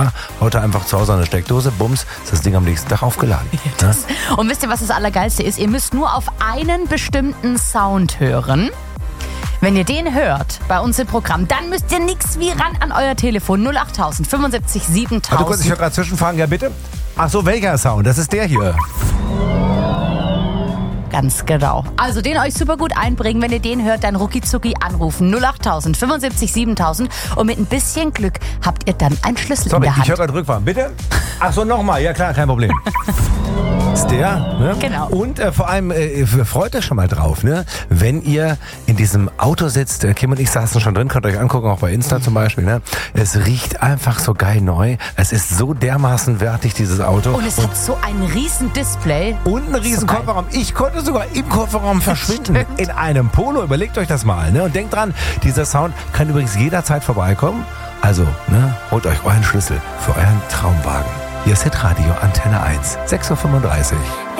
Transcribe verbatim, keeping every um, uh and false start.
Ja, heute einfach zu Hause an der Steckdose, bums, ist das Ding am nächsten Tag aufgeladen. Ja, das. Und wisst ihr, was das Allergeilste ist? Ihr müsst nur auf einen bestimmten Sound hören. Wenn ihr den hört bei uns im Programm, dann müsst ihr nichts wie ran an euer Telefon. null acht tausend fünfundsiebzig siebentausend. Warte kurz, ich höre gerade zwischenfragen, ja bitte. Ach so, welcher Sound? Das ist der hier. Ganz genau. Also den euch super gut einbringen. Wenn ihr den hört, dann rucki-zucki anrufen. null acht tausend fünfundsiebzig siebentausend. Und mit ein bisschen Glück habt ihr dann einen Schlüssel Sorry, in der Hand. ich höre gerade Rückfahren. Bitte? Ach so, nochmal. Ja klar, kein Problem. Ist der, ne? Genau. Und äh, vor allem äh, freut euch schon mal drauf, ne? Wenn ihr in diesem Auto sitzt, äh, Kim und ich saßen schon drin, könnt ihr euch angucken, auch bei Insta zum Beispiel, ne? Es riecht einfach so geil neu. Es ist so dermaßen wertig, dieses Auto. Und es und hat so ein riesen Display. Und einen riesen so Kofferraum. Ich konnte sogar im Kofferraum verschwinden. Stimmt. In einem Polo. Überlegt euch das mal, ne? Und denkt dran, dieser Sound kann übrigens jederzeit vorbeikommen. Also, ne? Holt euch euren Schlüssel für euren Traumwagen. Hier ist Hitradio Antenne eins, sechs Uhr fünfunddreißig.